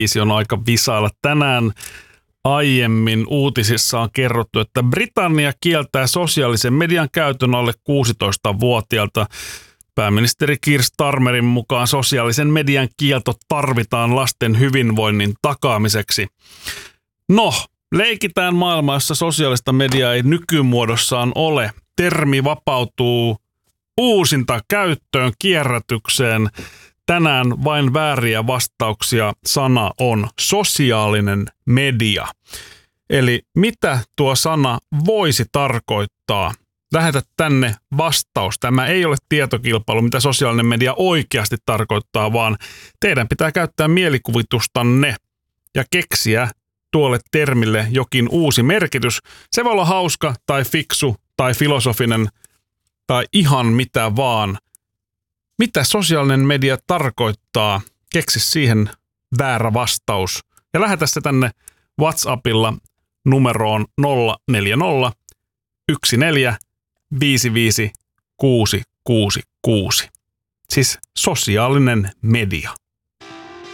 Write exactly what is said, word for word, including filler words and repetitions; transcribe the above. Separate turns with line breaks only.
biisi on aika visailla. Tänään aiemmin uutisissa on kerrottu, että Britannia kieltää sosiaalisen median käytön alle kuusitoistavuotiailta. Pääministeri Keir Starmerin mukaan sosiaalisen median kielto tarvitaan lasten hyvinvoinnin takaamiseksi. No, leikitään maailma, jossa sosiaalista mediaa ei nykymuodossaan ole. Termi vapautuu uusinta käyttöön, kierrätykseen. Tänään vain vääriä vastauksia. Sana on sosiaalinen media. Eli mitä tuo sana voisi tarkoittaa? Lähetä tänne vastaus. Tämä ei ole tietokilpailu, mitä sosiaalinen media oikeasti tarkoittaa, vaan teidän pitää käyttää mielikuvitustanne ja keksiä tuolle termille jokin uusi merkitys. Se voi olla hauska tai fiksu tai filosofinen tai ihan mitä vaan. Mitä sosiaalinen media tarkoittaa? Keksi siihen väärä vastaus. Ja lähetä se tänne WhatsAppilla numeroon nolla neljä nolla yksi neljä viisi viisi kuusi kuusi kuusi. Siis sosiaalinen media.